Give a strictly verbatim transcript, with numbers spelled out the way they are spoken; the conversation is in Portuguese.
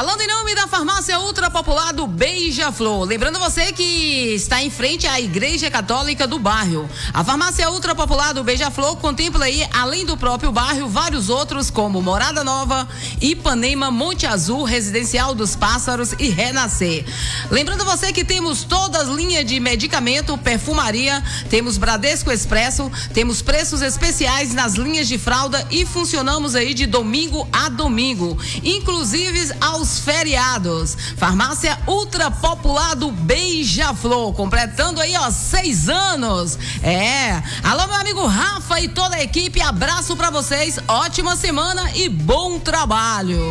Falando em nome da farmácia ultra popular do Beija-Flor, lembrando você que está em frente à Igreja Católica do bairro. A farmácia ultra popular do Beija-Flor contempla aí, além do próprio bairro, vários outros como Morada Nova, Ipanema, Monte Azul, Residencial dos Pássaros e Renascer. Lembrando você que temos todas as linhas de medicamento, perfumaria, temos Bradesco Expresso, temos preços especiais nas linhas de fralda e funcionamos aí de domingo a domingo, inclusive aos feriados. Farmácia ultra popular do Beija-Flor, completando aí, ó, seis anos. É. Alô, meu amigo Rafa e toda a equipe, abraço pra vocês, ótima semana e bom trabalho.